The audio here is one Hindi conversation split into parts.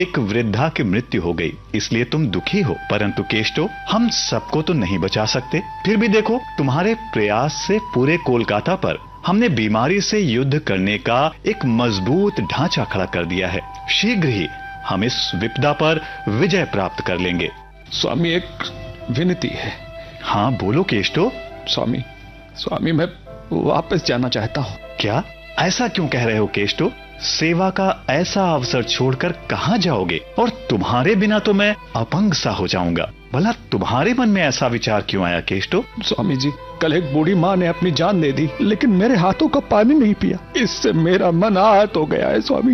एक वृद्धा की मृत्यु हो गई, इसलिए तुम दुखी हो। परंतु केष्टो, हम सबको तो नहीं बचा सकते। फिर भी देखो, तुम्हारे प्रयास से पूरे कोलकाता पर हमने बीमारी से युद्ध करने का एक मजबूत ढांचा खड़ा कर दिया है। शीघ्र ही हम इस विपदा पर विजय प्राप्त कर लेंगे। स्वामी, एक विनती है। हाँ बोलो केष्टो। स्वामी, मैं वापस जाना चाहता हूँ। क्या? ऐसा क्यों कह रहे हो केष्टो? सेवा का ऐसा अवसर छोड़कर कहाँ जाओगे? और तुम्हारे बिना तो मैं अपंग सा हो जाऊंगा। भला तुम्हारे मन में ऐसा विचार क्यों आया केष्टो? स्वामी जी, कल एक बूढ़ी माँ ने अपनी जान दे दी, लेकिन मेरे हाथों का पानी नहीं पिया। इससे मेरा मन आहत हो गया है स्वामी।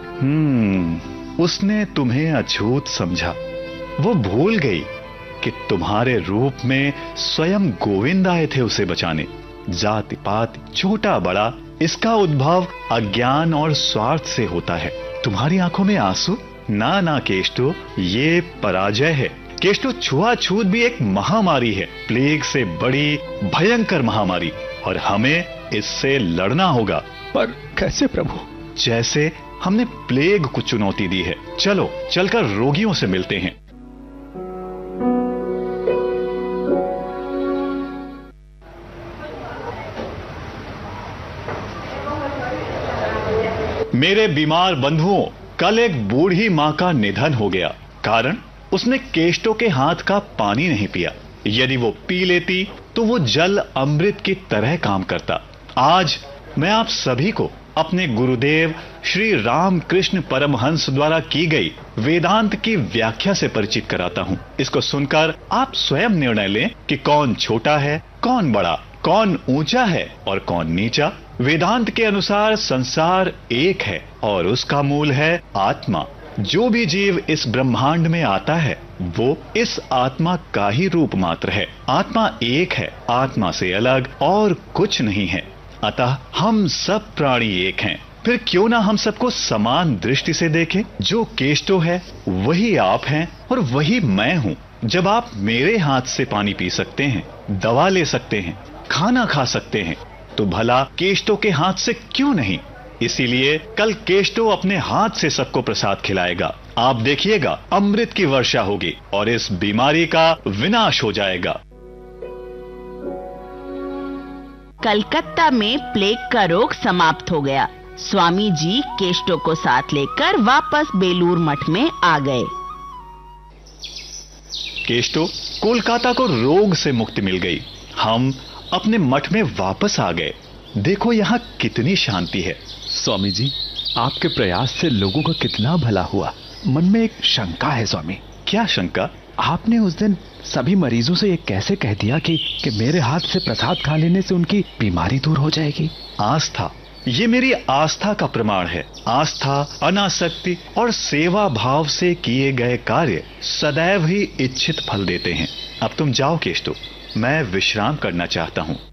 उसने तुम्हें अछूत समझा। वो भूल गई कि तुम्हारे रूप में स्वयं गोविंद आए थे उसे बचाने। जाति पात, छोटा बड़ा, इसका उद्भव अज्ञान और स्वार्थ से होता है। तुम्हारी आंखों में आंसू? ना केष्टो, ये पराजय है। केष्टो, छुआछूत भी एक महामारी है, प्लेग से बड़ी भयंकर महामारी, और हमें इससे लड़ना होगा। पर कैसे प्रभु? जैसे हमने प्लेग को चुनौती दी है। चलो चलकर रोगियों से मिलते हैं। मेरे बीमार बंधुओं, कल एक बूढ़ी मां का निधन हो गया। कारण, उसने केष्टो के हाथ का पानी नहीं पिया। यदि वो पी लेती तो वो जल अमृत की तरह काम करता। आज मैं आप सभी को अपने गुरुदेव श्री रामकृष्ण परमहंस द्वारा की गई वेदांत की व्याख्या से परिचित कराता हूँ। इसको सुनकर आप स्वयं निर्णय लें कि कौन छोटा है, कौन बड़ा, कौन ऊंचा है और कौन नीचा। वेदांत के अनुसार संसार एक है और उसका मूल है आत्मा। जो भी जीव इस ब्रह्मांड में आता है वो इस आत्मा का ही रूप मात्र है। आत्मा एक है, आत्मा से अलग और कुछ नहीं है। अतः हम सब प्राणी एक हैं। फिर क्यों ना हम सबको समान दृष्टि से देखें। जो केष्टो है वही आप हैं और वही मैं हूँ। जब आप मेरे हाथ से पानी पी सकते हैं, दवा ले सकते हैं, खाना खा सकते हैं, तो भला केष्टो के हाथ से क्यों नहीं? इसीलिए कल केष्टो अपने हाथ से सबको प्रसाद खिलाएगा। आप देखिएगा, अमृत की वर्षा होगी और इस बीमारी का विनाश हो जाएगा। कलकत्ता में प्लेग का रोग समाप्त हो गया। स्वामी जी केष्टो को साथ लेकर वापस बेलूर मठ में आ गए। केष्टो, कोलकाता को रोग से मुक्ति मिल गई। हम अपने मठ में वापस आ गए। देखो यहाँ कितनी शांति है। स्वामी जी, आपके प्रयास से लोगों का कितना भला हुआ। मन में एक शंका है स्वामी। क्या शंका? आपने उस दिन सभी मरीजों से ये कैसे कह दिया कि मेरे हाथ से प्रसाद खा लेने से उनकी बीमारी दूर हो जाएगी? आस्था, ये मेरी आस्था का प्रमाण है। आस्था, अनासक्ति और सेवा भाव से किए गए कार्य सदैव ही इच्छित फल देते हैं। अब तुम जाओ केष्टो, मैं विश्राम करना चाहता हूं।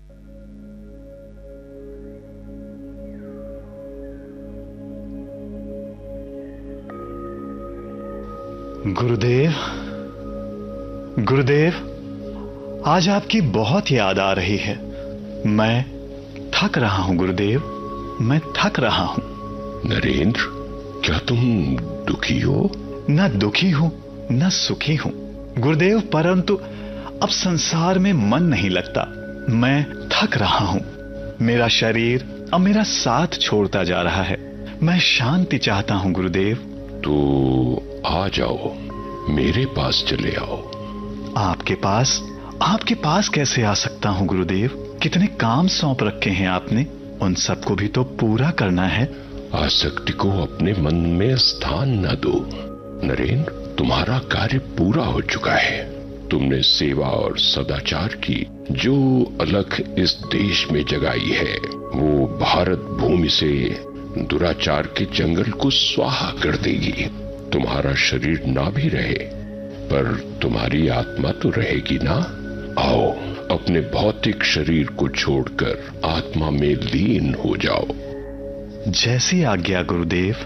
गुरुदेव, गुरुदेव, आज आपकी बहुत याद आ रही है। मैं थक रहा हूं गुरुदेव, मैं थक रहा हूं। नरेंद्र, क्या तुम दुखी हो? न दुखी हूं न सुखी हूं गुरुदेव, परंतु अब संसार में मन नहीं लगता। मैं थक रहा हूं। मेरा शरीर अब मेरा साथ छोड़ता जा रहा है। मैं शांति चाहता हूं गुरुदेव। तो आ जाओ, मेरे पास चले आओ। आपके पास? आपके पास कैसे आ सकता हूं गुरुदेव? कितने काम सौंप रखे हैं आपने, उन सबको भी तो पूरा करना है। आसक्ति को अपने मन में स्थान न दो नरेंद्र। तुम्हारा कार्य पूरा हो चुका है। तुमने सेवा और सदाचार की जो अलख इस देश में जगाई है, वो भारत भूमि से दुराचार के जंगल को स्वाहा कर देगी। तुम्हारा शरीर ना भी रहे, पर तुम्हारी आत्मा तो रहेगी ना। आओ, अपने भौतिक शरीर को छोड़कर आत्मा में लीन हो जाओ। जैसी आज्ञा गुरुदेव।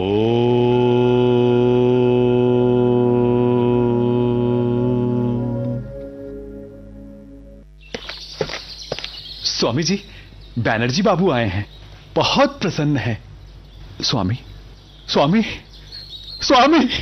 स्वामी जी, बैनर्जी बाबू आए हैं, बहुत प्रसन्न है। स्वामी, स्वामी, स्वामी